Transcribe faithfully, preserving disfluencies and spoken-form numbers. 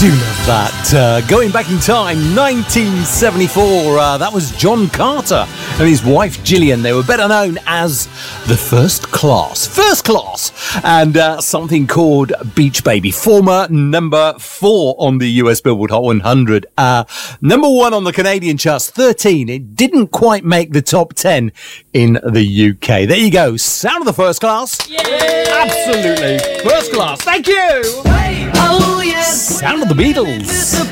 do love that. Uh, going back in time, nineteen seventy-four, uh, that was John Carter and his wife Gillian. They were better known as the First Class. First Class! And uh, something called Beach Baby. Former number four on the U S Billboard Hot one hundred. Uh, number one on the Canadian charts, thirteen. It didn't quite make the top ten in the U K. There you go. Sound of the First Class. Yay! Absolutely. First Class. Thank you. Oh, yes. Sound of the Beatles.